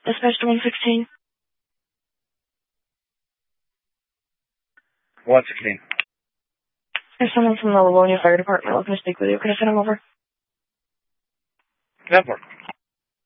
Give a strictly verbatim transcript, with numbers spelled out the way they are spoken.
Dispatch to one sixteen. one sixteen. There's someone from the Livonia Fire Department looking to speak with you. Can I send him over? Network.